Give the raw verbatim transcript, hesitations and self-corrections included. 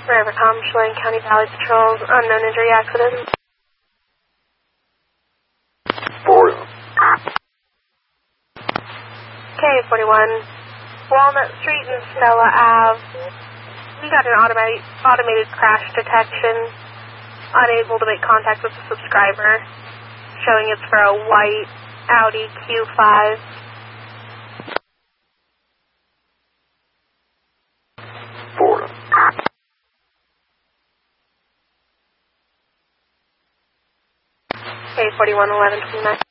Rivercom, Chelan County Valley Patrol, unknown injury accident. Four. K forty-one, Walnut Street and Stella Ave. We got an automated, automated crash detection. Unable to make contact with the subscriber. Showing it's for a white Audi Q five. Four. K forty-one, eleven twenty-nine.